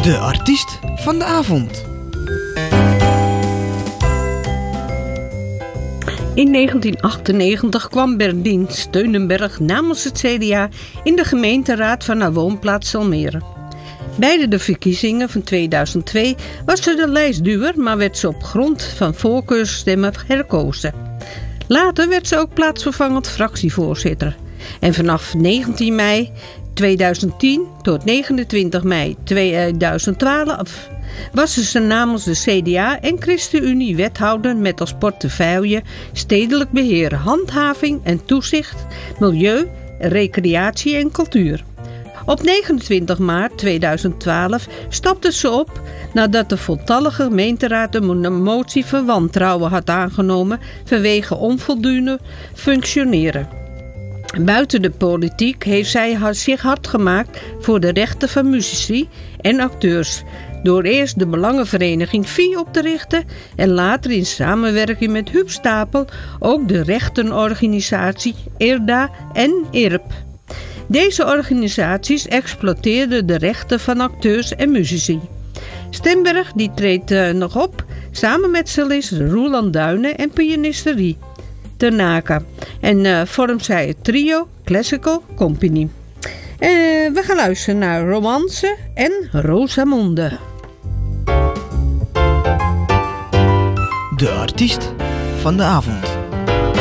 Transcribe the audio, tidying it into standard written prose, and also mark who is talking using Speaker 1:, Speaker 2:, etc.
Speaker 1: De artiest van de avond.
Speaker 2: In 1998 kwam Berdien Steunenberg namens het CDA in de gemeenteraad van haar woonplaats Almere. Bij de verkiezingen van 2002 was ze de lijstduwer, maar werd ze op grond van voorkeursstemmen herkozen. Later werd ze ook plaatsvervangend fractievoorzitter. En vanaf 19 mei 2010 tot 29 mei 2012 was ze namens de CDA en ChristenUnie wethouder met als portefeuille stedelijk beheer, handhaving en toezicht, milieu, recreatie en cultuur. Op 29 maart 2012 stapte ze op nadat de voltallige gemeenteraad een motie van wantrouwen had aangenomen vanwege onvoldoende functioneren. Buiten de politiek heeft zij zich hard gemaakt voor de rechten van muzici en acteurs, door eerst de belangenvereniging VI op te richten en later in samenwerking met Huub Stapel ook de rechtenorganisatie ERDA en IRP. Deze organisaties exploiteerden de rechten van acteurs en muzici. Stemberg die treedt nog op samen met cellist Roeland Duinen en pianiste Rie Ternaka. En vormt zij het trio Classical Company. We gaan luisteren naar Romance en Rosamonde.
Speaker 1: De artiest van de avond.